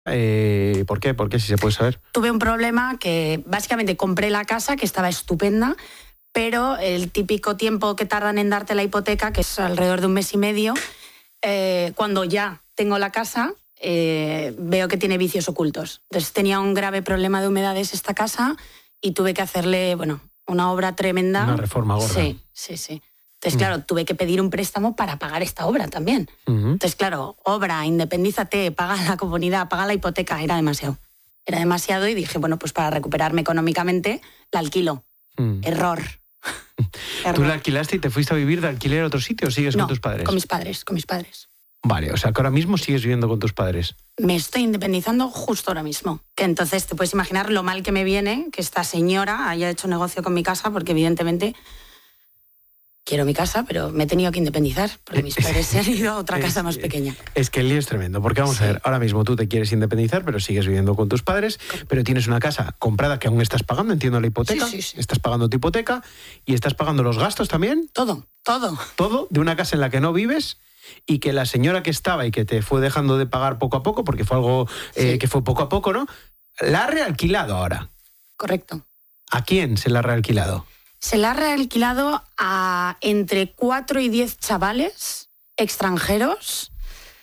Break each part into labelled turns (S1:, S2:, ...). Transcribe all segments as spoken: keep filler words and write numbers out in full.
S1: Eh, ¿Por qué? ¿Por qué? Si se puede saber.
S2: Tuve un problema que básicamente compré la casa, que estaba estupenda, pero el típico tiempo que tardan en darte la hipoteca, que es alrededor de un mes y medio, eh, cuando ya tengo la casa, eh, veo que tiene vicios ocultos. Entonces tenía un grave problema de humedades esta casa y tuve que hacerle, bueno, una obra tremenda.
S1: Una reforma gorda.
S2: Sí, sí, sí. Entonces, claro, mm. tuve que pedir un préstamo para pagar esta obra también. Uh-huh. Entonces, claro, obra, independízate, paga la comunidad, paga la hipoteca, era demasiado. Era demasiado y dije, bueno, pues para recuperarme económicamente, la alquilo. Mm. Error. Error.
S1: ¿Tú la alquilaste y te fuiste a vivir de alquiler a otro sitio o sigues
S2: no,
S1: con tus padres?
S2: con mis padres, con mis padres.
S1: Vale, o sea que ahora mismo sigues viviendo con tus padres.
S2: Me estoy independizando justo ahora mismo. Que entonces te puedes imaginar lo mal que me viene que esta señora haya hecho negocio con mi casa, porque evidentemente quiero mi casa, pero me he tenido que independizar porque mis padres se han ido a otra casa es, más pequeña.
S1: Es que el lío es tremendo, porque vamos sí. a ver, ahora mismo tú te quieres independizar, pero sigues viviendo con tus padres, pero tienes una casa comprada que aún estás pagando, entiendo la hipoteca,
S2: sí, sí, sí.
S1: estás pagando tu hipoteca y estás pagando los gastos también.
S2: Todo, todo.
S1: Todo de una casa en la que no vives y que la señora que estaba y que te fue dejando de pagar poco a poco, porque fue algo sí. eh, que fue poco a poco, ¿no? La ha realquilado ahora.
S2: Correcto.
S1: ¿A quién se la ha realquilado?
S2: Se la ha realquilado a entre cuatro y diez chavales extranjeros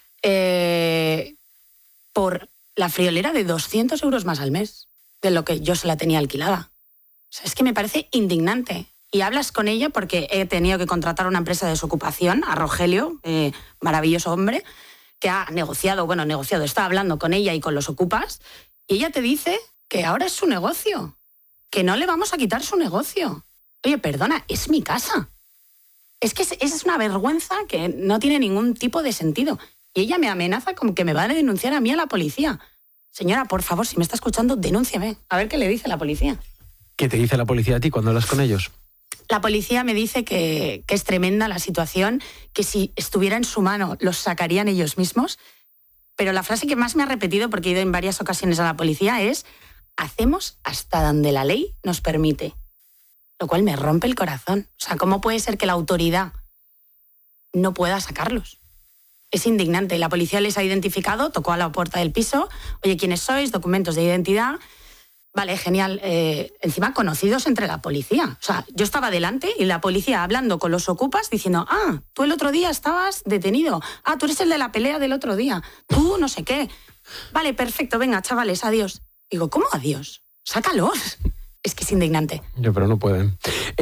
S2: eh, por la friolera de doscientos euros más al mes de lo que yo se la tenía alquilada. O sea, es que me parece indignante. Y hablas con ella porque he tenido que contratar una empresa de desocupación, a Rogelio, eh, maravilloso hombre, que ha negociado, bueno, negociado, está hablando con ella y con los ocupas, y ella te dice que ahora es su negocio, que no le vamos a quitar su negocio. Oye, perdona, es mi casa. Es que esa es una vergüenza que no tiene ningún tipo de sentido. Y ella me amenaza con que me va a denunciar a mí a la policía. Señora, por favor, si me está escuchando, denúnciame. A ver qué le dice la policía.
S1: ¿Qué te dice la policía a ti cuando hablas con ellos?
S2: La policía me dice que, que es tremenda la situación, que si estuviera en su mano los sacarían ellos mismos. Pero la frase que más me ha repetido, porque he ido en varias ocasiones a la policía, es: hacemos hasta donde la ley nos permite. Lo cual me rompe el corazón. O sea, ¿cómo puede ser que la autoridad no pueda sacarlos? Es indignante. La policía les ha identificado, tocó a la puerta del piso. Oye, ¿quiénes sois? Documentos de identidad. Vale, genial. Eh, encima, conocidos entre la policía. O sea, yo estaba delante y la policía hablando con los ocupas diciendo: ah, tú el otro día estabas detenido. Ah, tú eres el de la pelea del otro día. Tú no sé qué. Vale, perfecto. Venga, chavales, adiós. Digo, ¿cómo adiós? Sácalos. Es que es indignante.
S1: Yo, pero no pueden.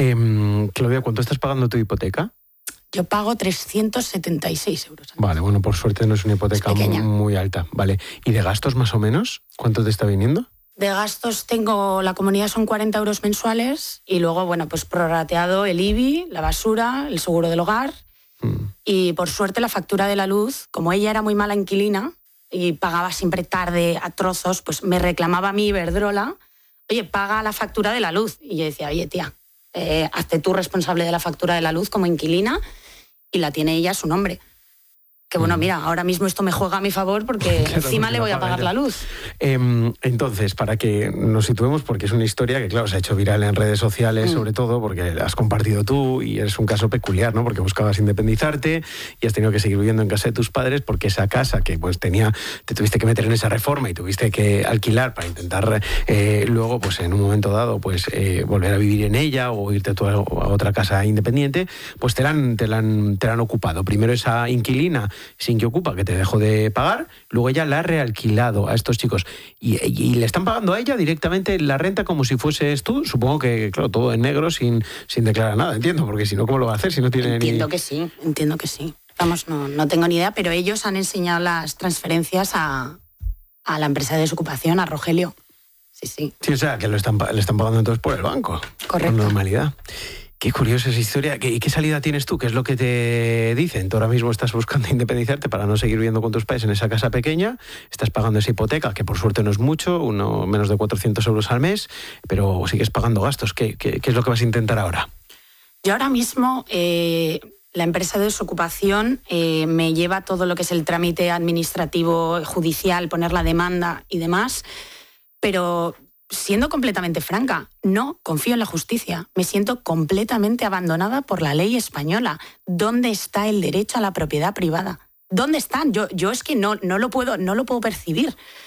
S1: Eh, Claudia, ¿cuánto estás pagando tu hipoteca?
S2: Yo pago trescientos setenta y seis euros.
S1: Vale, bueno, por suerte no es una hipoteca es muy, muy alta. Vale. ¿Y de gastos más o menos? ¿Cuánto te está viniendo?
S2: De gastos tengo, la comunidad son cuarenta euros mensuales y luego, bueno, pues prorrateado el I B I, la basura, el seguro del hogar mm. y por suerte la factura de la luz, como ella era muy mala inquilina y pagaba siempre tarde a trozos, pues me reclamaba a mí Iberdrola: oye, paga la factura de la luz. Y yo decía: oye, tía, eh, hazte tú responsable de la factura de la luz como inquilina, y la tiene ella a su nombre. Que bueno, mira, ahora mismo esto me juega a mi favor porque claro, encima le voy a pagar ella. La luz.
S1: Eh, entonces, para que nos situemos, porque es una historia que, claro, se ha hecho viral en redes sociales, mm. sobre todo porque la has compartido tú y eres un caso peculiar, ¿no? Porque buscabas independizarte y has tenido que seguir viviendo en casa de tus padres porque esa casa que pues tenía, te tuviste que meter en esa reforma y tuviste que alquilar para intentar eh, luego, pues en un momento dado, pues eh, volver a vivir en ella o irte tú a, a otra casa independiente, pues te la han, te la han, te la han ocupado. Primero esa inquilina sin que ocupa, que te dejó de pagar, luego ella la ha realquilado a estos chicos y, y, y le están pagando a ella directamente la renta como si fueses tú, supongo que, claro, todo en negro sin, sin declarar nada, entiendo, porque si no, ¿cómo lo va a hacer si no tiene
S2: entiendo
S1: ni...?
S2: que sí, entiendo que sí. Vamos, no, no tengo ni idea, pero ellos han enseñado las transferencias a, a la empresa de desocupación, a Rogelio. Sí, sí.
S1: Sí, o sea, que lo están, le están pagando entonces por el banco.
S2: Correcto.
S1: Con normalidad. Qué curiosa esa historia. ¿Y qué salida tienes tú? ¿Qué es lo que te dicen? Tú ahora mismo estás buscando independizarte para no seguir viviendo con tus padres en esa casa pequeña, estás pagando esa hipoteca, que por suerte no es mucho, uno menos de cuatrocientos euros al mes, pero sigues pagando gastos. ¿Qué, qué, qué es lo que vas a intentar ahora?
S2: Yo ahora mismo, eh, la empresa de desocupación eh, me lleva todo lo que es el trámite administrativo, judicial, poner la demanda y demás, pero... siendo completamente franca, no confío en la justicia. Me siento completamente abandonada por la ley española. ¿Dónde está el derecho a la propiedad privada? ¿Dónde están? Yo, yo es que no, no lo puedo, no lo puedo percibir.